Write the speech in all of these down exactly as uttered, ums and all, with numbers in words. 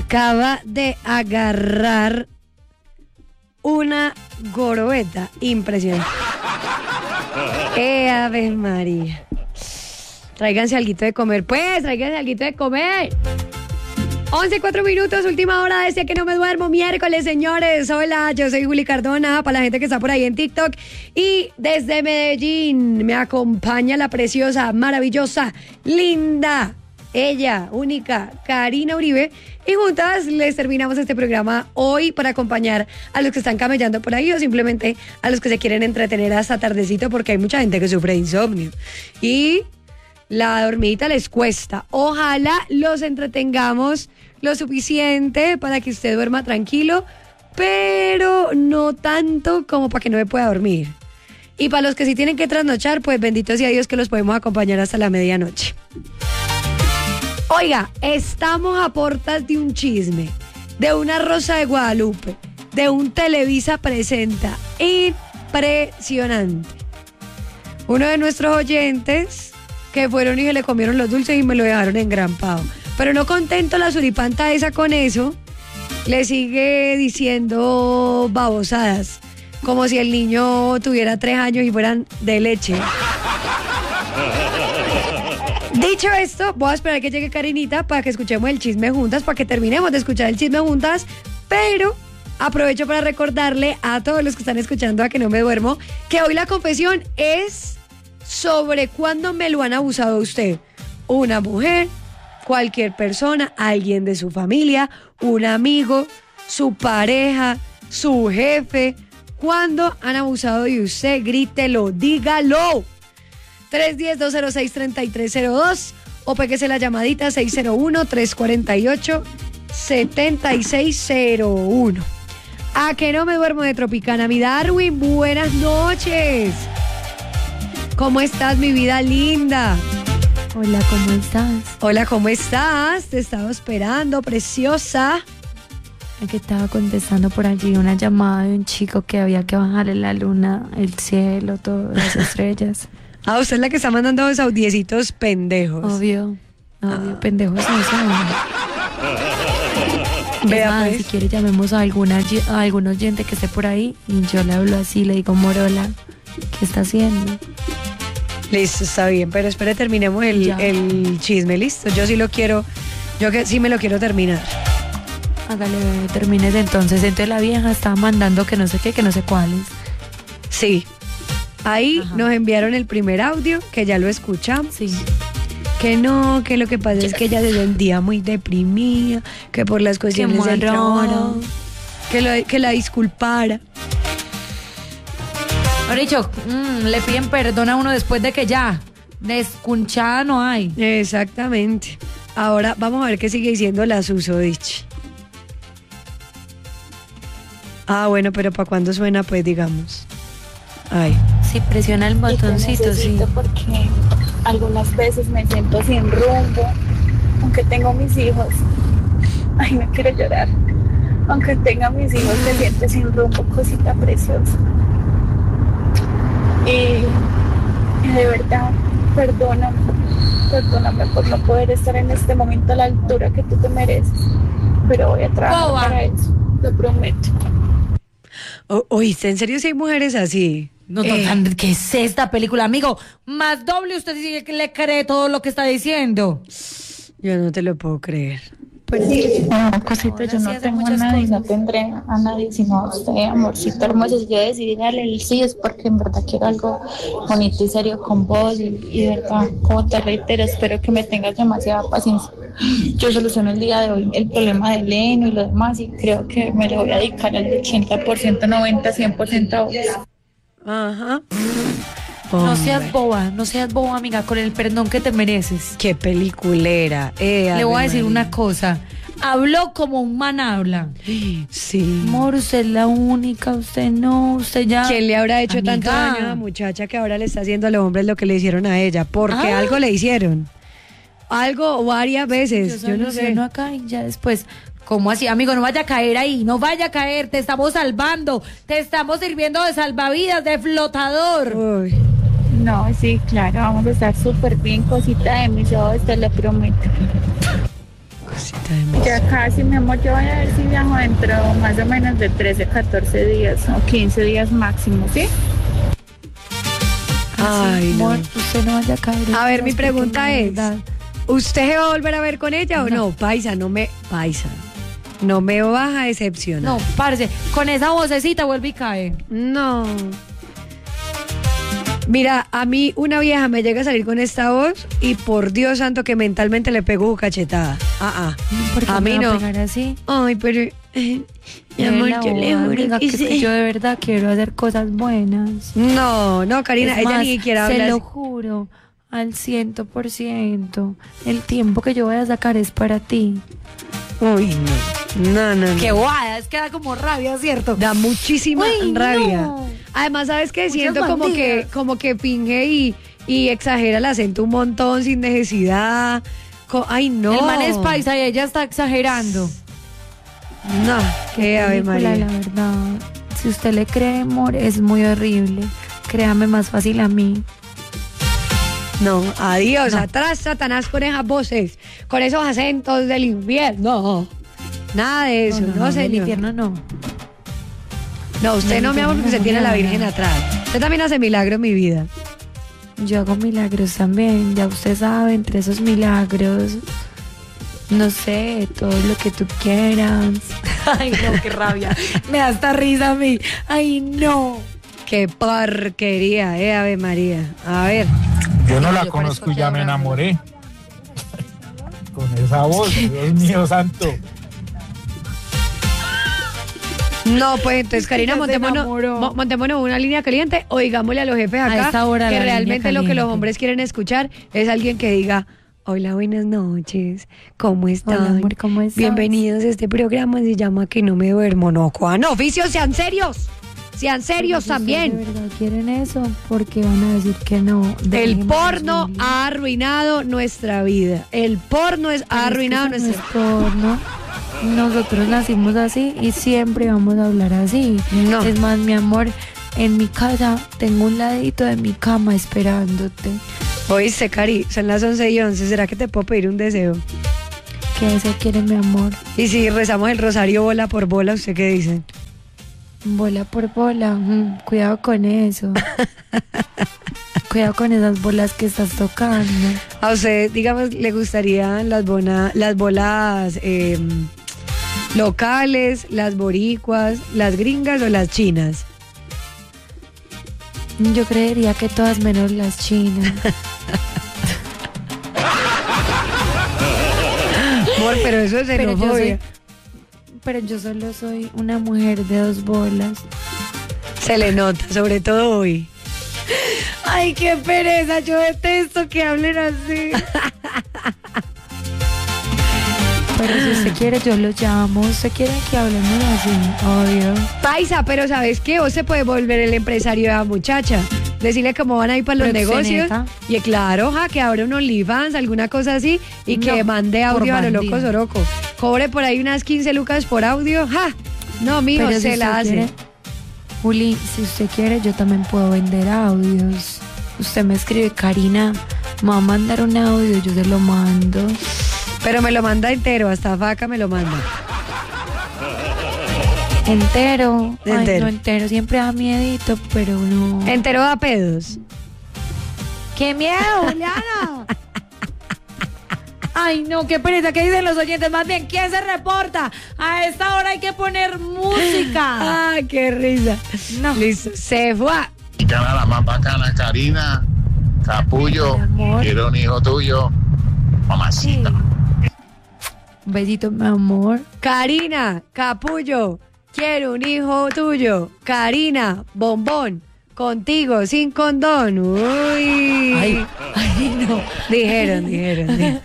acaba de agarrar una gorobeta impresionante. ¡Eh, Ave María! Tráiganse alguito de comer, pues, tráiganse alguito de comer. once, cuatro minutos, última hora de ese que no me duermo, miércoles, señores. Hola, yo soy Juli Cardona, para la gente que está por ahí en TikTok. Y desde Medellín me acompaña la preciosa, maravillosa, linda, ella, única, Karina Uribe. Y juntas les terminamos este programa hoy para acompañar a los que están camellando por ahí o simplemente a los que se quieren entretener hasta tardecito, porque hay mucha gente que sufre de insomnio. Y la dormidita les cuesta. Ojalá los entretengamos lo suficiente para que usted duerma tranquilo, pero no tanto como para que no me pueda dormir. Y para los que sí tienen que trasnochar, pues bendito sea Dios que los podemos acompañar hasta la medianoche. Oiga, estamos a portas de un chisme, de una Rosa de Guadalupe, de un Televisa Presenta. Impresionante. Uno de nuestros oyentes que fueron y se le comieron los dulces y me lo dejaron engrampado. Pero no contento la suripanta esa con eso, le sigue diciendo babosadas, como si el niño tuviera tres años y fueran de leche. Dicho esto, voy a esperar que llegue Karinita para que escuchemos el chisme juntas, para que terminemos de escuchar el chisme juntas, pero aprovecho para recordarle a todos los que están escuchando A Que No Me Duermo que hoy la confesión es sobre cuándo me lo han abusado a usted. Una mujer, cualquier persona, alguien de su familia, un amigo, su pareja, su jefe. ¿Cuándo han abusado de usted? Grítelo, dígalo. tres uno cero, dos cero seis, tres tres cero dos o péguese la llamadita seis cero uno, tres cuatro ocho, siete seis cero uno. A Que No Me Duermo de Tropicana. Mi Darwin, buenas noches. ¿Cómo estás, mi vida linda? Hola, ¿cómo estás? Hola, ¿cómo estás? Te estaba esperando, preciosa. Es que estaba contestando por allí una llamada de un chico que había que bajarle la luna, el cielo, todas las estrellas. Ah, usted es la que está mandando los audiecitos pendejos. Obvio, obvio, ah. pendejos no son. Vea, más, pues. Si quiere llamemos a, alguna, a algún oyente que esté por ahí y yo le hablo así, le digo, Morola, ¿qué está haciendo? Listo, está bien, pero espere, terminemos el, el chisme, listo. Yo sí lo quiero, yo que sí me lo quiero terminar. Hágale, bebé, termines entonces. Entonces la vieja estaba mandando que no sé qué, que no sé cuáles. Sí. Ahí Ajá. nos enviaron el primer audio, que ya lo escuchamos. Sí. Que no, que lo que pasa es que ella se sentía muy deprimida, que por las cuestiones del trabajo, que, lo, que la disculpara. Ahora dicho, mmm, le piden perdón a uno después de que ya descunchada no hay. Exactamente. Ahora vamos a ver qué sigue diciendo la susodicha. Ah, bueno, pero ¿para cuándo suena? Pues digamos. Ay. Sí, presiona el botoncito, sí. Porque algunas veces me siento sin rumbo, aunque tengo mis hijos. Ay, no quiero llorar. Aunque tenga mis hijos, me siento sin rumbo, cosita preciosa. Y, y de verdad, perdóname, perdóname por no poder estar en este momento a la altura que tú te mereces. Pero voy a trabajar Boba. para eso, lo prometo. O, oíste, ¿en serio si hay mujeres así? No, no, eh. ¿Qué es esta película, amigo? Más doble usted dice que le cree todo lo que está diciendo. Yo no te lo puedo creer. Pues sí, no, cosita, yo no tengo a nadie, cosas. No tendré a nadie sino a usted, amorcito hermoso. Si yo decidí darle el sí es porque en verdad quiero algo bonito y serio con vos y, y de verdad, como te reitero, espero que me tengas demasiada paciencia. Yo soluciono el día de hoy el problema de Leno y lo demás y creo que me le voy a dedicar al ochenta por ciento, noventa por ciento, cien por ciento a vos. Ajá. No seas boba, no seas boba, amiga, con el perdón que te mereces. Qué peliculera. Eh, Le voy a decir una cosa. Habló como un man habla. Sí. Amor, usted es la única, usted no, usted ya. ¿Quién le habrá hecho amiga. tanto daño a la muchacha que ahora le está haciendo a los hombres lo que le hicieron a ella? Porque ah. algo le hicieron. Algo varias veces. Yo, yo no sé. No acá y ya después. ¿Cómo así? Amigo, no vaya a caer ahí, no vaya a caer, te estamos salvando, te estamos sirviendo de salvavidas, de flotador. Uy. No, sí, claro, vamos a estar súper bien, cosita de mis ojos, te lo prometo. Cosita de mis... Ya casi, mi amor, yo voy a ver si viajo dentro más o menos de trece, catorce días o quince días máximo, ¿sí? Ay, no. Amor, usted no vaya a caer. A ver, mi porque pregunta la es, verdad- ¿usted se va a volver a ver con ella o no? No. Paisa, no me... Paisa. No me vas a decepcionar. No, parce, con esa vocecita vuelve y cae. No. Mira, a mí una vieja me llega a salir con esta voz y por Dios santo que mentalmente le pego cachetada. Ah, ah. ¿Por qué A me mí va no. pegar así? Ay, pero... eh, mi amor, Lela, yo le boba, juro amiga, que que es que sí. yo de verdad quiero hacer cosas buenas. No, no, Karina, Es ella más, ni siquiera se habla lo así. juro, al ciento por ciento. El tiempo que yo voy a sacar es para ti. Uy, no. No, no, no. Qué guada, es que da como rabia, ¿cierto? Da muchísima Uy, rabia. no. Además, ¿sabes qué? Muchas Siento como que, bandidas. como que finge y, y exagera el acento un montón sin necesidad. Co- Ay, no. El man es paisa y ella está exagerando. No, qué Ave película, María. la verdad. Si usted le cree, amor, es muy horrible. Créame más fácil a mí. No, adiós, No. atrás Satanás con esas voces, con esos acentos del infierno. Nada de eso, no, del señor. infierno no. No, usted Del no, mi amor, porque infierno usted no, tiene a la nada. Virgen atrás. Usted también hace milagro en mi vida. Yo hago milagros también, ya usted sabe, entre esos milagros, no sé, todo lo que tú quieras. Ay, no, qué rabia. Me da esta risa a mí. Ay, no. Qué porquería, eh, Ave María. A ver. Yo no la Yo conozco parezco y ya me que ahora- enamoré. Con esa voz, Dios mío santo. No, pues entonces, Karina, Ya se montémonos, enamoró. mo- montémonos una línea caliente o digámosle a los jefes A acá esta hora que la línea realmente lo que los caliente. hombres quieren escuchar es alguien que diga, hola, buenas noches, ¿cómo están? Hola, amor, ¿cómo estás? Bienvenidos a este programa, se llama Que no me duermo, no, Juan, oficios, sean serios, sean serios Pero si ustedes también. de verdad quieren eso, porque van a decir que no. El Déjenme porno decirles. ha arruinado nuestra vida. El porno es, Pero ha es que arruinado eso no nuestra es porno. Nosotros nacimos así y siempre vamos a hablar así. No. Es más, mi amor, en mi casa tengo un ladito de mi cama esperándote. Oíste, Cari, son las once y once. ¿Será que te puedo pedir un deseo? ¿Qué eso quiere mi amor? Y si rezamos el rosario bola por bola, ¿usted qué dicen? Bola por bola. mm, cuidado con eso. Cuidado con esas bolas que estás tocando. A usted, digamos, le gustarían las, bona- las bolas eh, locales, las boricuas, las gringas o las chinas. Yo creería que todas menos las chinas. Amor, pero eso es Pero yo soy, xenofobia. pero yo solo soy una mujer de dos bolas. Se le nota, sobre todo hoy. Ay, qué pereza, yo detesto que hablen así. Pero si usted quiere, yo lo llamo. ¿Usted quiere que hablemos así? Obvio. Paisa, pero ¿sabes qué? Vos se puede volver el empresario de la muchacha. Decirle cómo van a ir para los negocios. Proxeneta. Y claro, ja, que abra un OnlyFans, alguna cosa así. Y que No, mande por audio a los bandida. locos oroco. Cobre por ahí unas quince lucas por audio. Ja. No, mijo, Pero se si la usted hace. quiere- Juli, si usted quiere, yo también puedo vender audios. Usted me escribe, Karina, me va a mandar un audio, yo se lo mando. Pero me lo manda entero, hasta vaca me lo manda. Entero. Ay, Entero. no, entero. Siempre da miedito, pero no. Entero da pedos. ¡Qué miedo, Juliana! Ay, no, qué pereza. ¿Qué dicen los oyentes? Más bien, ¿quién se reporta? A esta hora hay que poner música. Ah, qué risa. No. Listo, se fue. Gana la más bacana, Karina, Capullo, Mi amor. quiero un hijo tuyo, Sí. mamacita. Un besito, mi amor. Karina, capullo, quiero un hijo tuyo. Karina, bombón, contigo, sin condón. Uy. Ay, ay, no. Dijeron, dijeron, dijeron.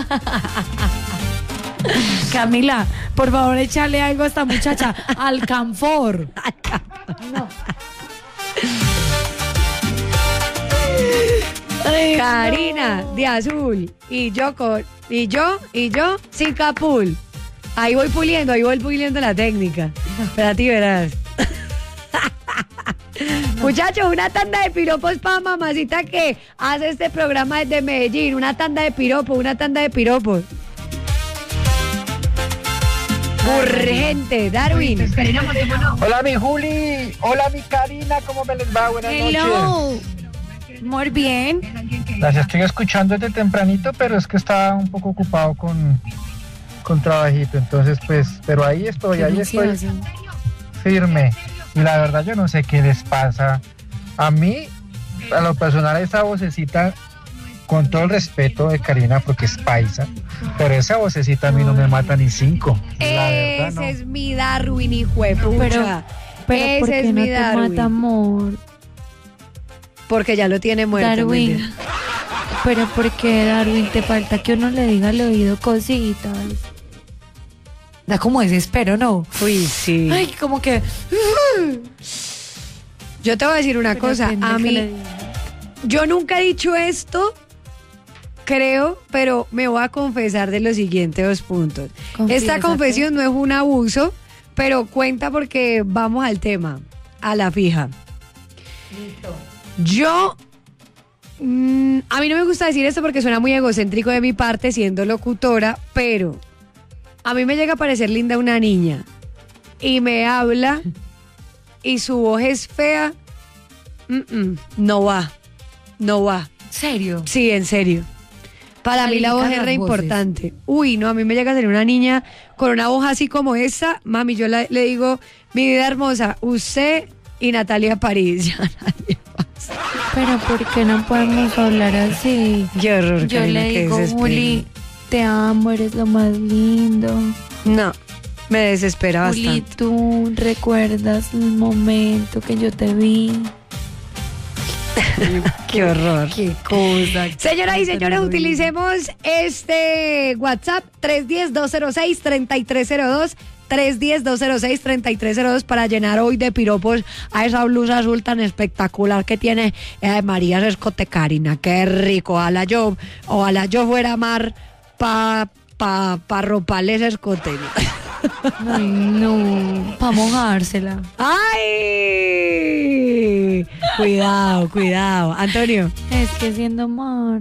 Camila, por favor, échale algo a esta muchacha. Alcanfor. No. Karina, de azul. Y yo con. Y yo, y yo, sin capul. Ahí voy puliendo, ahí voy puliendo la técnica. Para ti verás. Muchachos, una tanda de piropos para mamacita que hace este programa desde Medellín. Una tanda de piropos, una tanda de piropos. Urgente, Darwin. Hola mi Juli, hola mi Karina, ¿cómo me les va? Buenas Hello. Muy bien. noches. Las estoy escuchando desde tempranito, pero es que estaba un poco ocupado con, con trabajito, entonces pues, pero ahí estoy, ahí estoy firme. Y la verdad yo no sé qué les pasa. A mí, a lo personal, esa vocecita, con todo el respeto de Karina, porque es paisa, pero esa vocecita a mí no me mata ni cinco. La verdad, Ese no. es mi Darwin, hijo de pucha. Pero, pero ¿por Ese qué es no mi te Darwin. mata, amor? Porque ya lo tiene muerto. Darwin. mentira. Pero ¿por qué, Darwin? Te falta que uno le diga al oído cositas. Da como desespero, ¿no? Uy, sí. Ay, como que... Yo te voy a decir una Pero cosa. depende A que mí, le diga. yo nunca he dicho esto, creo, pero me voy a confesar de los siguientes dos puntos. Confiésate. Esta confesión no es un abuso, pero cuenta porque vamos al tema, a la fija. Yo, mm, a mí no me gusta decir esto porque suena muy egocéntrico de mi parte siendo locutora, pero a mí me llega a parecer linda una niña y me habla y su voz es fea, mm, mm, no va, no va. ¿Serio? Sí, en serio. Para mí la voz Califican es re las voces. importante. Uy, no, a mí me llega a salir una niña con una voz así como esa. Mami, yo la- le digo, mi vida hermosa, usted y Natalia París. Ya nadie más. Pero ¿por qué no podemos hablar así? Qué horror, Yo Karina, le qué digo, desespero. Juli, te amo, eres lo más lindo. No, me desespera Juli, bastante. tú recuerdas el momento que yo te vi. Qué horror. Qué cosa. Señoras y señores, Terrible. utilicemos este WhatsApp tres uno cero, dos cero seis, tres tres cero dos, tres uno cero, dos cero seis, tres tres cero dos para llenar hoy de piropos a esa blusa azul tan espectacular que tiene eh, María Escote Karina. Qué rico. Ojalá yo, ojalá yo fuera mar pa, pa, pa roparle ese escote. Ay, no, para mojársela. ¡Ay! Cuidado, cuidado. Antonio. Es que siendo mar.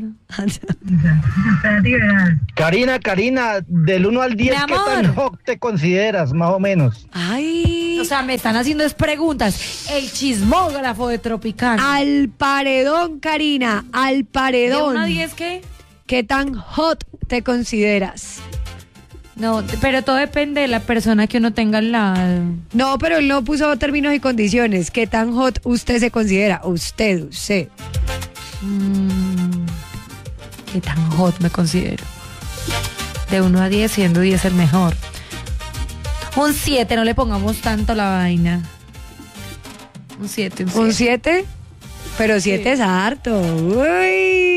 Karina, Karina, del uno al diez, Mi ¿qué amor. tan hot te consideras, más o menos? Ay. O sea, me están haciendo es preguntas. El chismógrafo de Tropicana. Al paredón, Karina, al ¿De paredón. uno a diez qué? ¿Qué tan hot te consideras? No, pero todo depende de la persona que uno tenga al lado. No, pero él no puso términos y condiciones. ¿Qué tan hot usted se considera? Usted, usted. Mm, ¿Qué tan hot me considero? De uno a diez, siendo diez el mejor. Un siete, no le pongamos tanto la vaina. Un siete, un siete. ¿Un siete? Pero siete es harto. Uy.